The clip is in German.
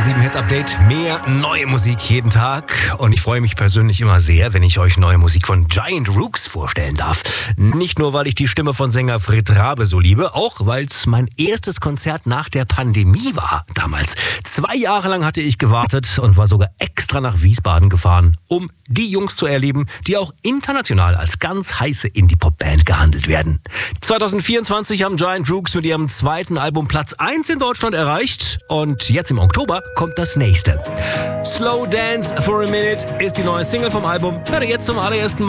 187 Hit Update. Mehr neue Musik jeden Tag. Und ich freue mich persönlich immer sehr, wenn ich euch neue Musik von Giant Rooks vorstellen darf. Nicht nur, weil ich die Stimme von Sänger Fred Rabe so liebe, auch weil es mein erstes Konzert nach der Pandemie war damals. 2 Jahre lang hatte ich gewartet und war sogar extra nach Wiesbaden gefahren, um die Jungs zu erleben, die auch international als ganz heiße Indie-Pop-Band gehandelt werden. 2024 haben Giant Rooks mit ihrem zweiten Album Platz 1 in Deutschland erreicht und jetzt im Oktober kommt das nächste. Slow Dance for a Minute ist die neue Single vom Album. Hört ihr jetzt zum allerersten Mal.